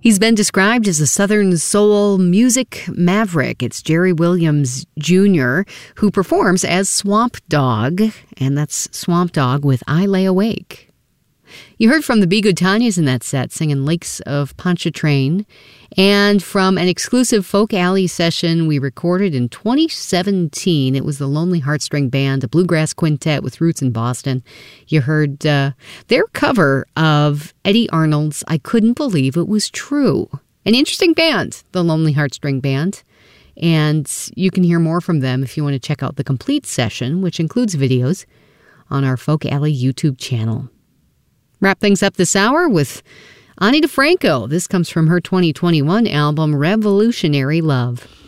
He's been described as a Southern soul music maverick. It's Jerry Williams Jr., who performs as Swamp Dogg, and that's Swamp Dogg with I Lay Awake. You heard from the Be Good Tanyas in that set, singing Lakes of Pontchartrain, and from an exclusive Folk Alley session we recorded in 2017. It was the Lonely Heartstring Band, a bluegrass quintet with roots in Boston. You heard their cover of Eddie Arnold's I Couldn't Believe It Was True. An interesting band, the Lonely Heartstring Band. And you can hear more from them if you want to check out the complete session, which includes videos, on our Folk Alley YouTube channel. Wrap things up this hour with Ani DiFranco. This comes from her 2021 album, Revolutionary Love.